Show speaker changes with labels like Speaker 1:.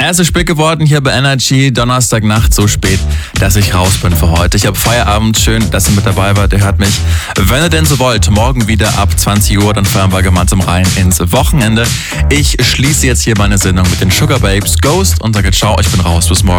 Speaker 1: Es ist spät geworden hier bei Energy, Donnerstagnacht so spät, dass ich raus bin für heute. Ich habe Feierabend, schön, dass ihr mit dabei wart. Ihr hört mich, wenn ihr denn so wollt, morgen wieder ab 20 Uhr, dann fahren wir gemeinsam rein ins Wochenende. Ich schließe jetzt hier meine Sendung mit den Sugar Babes Ghost und sage ciao, ich bin raus, bis morgen.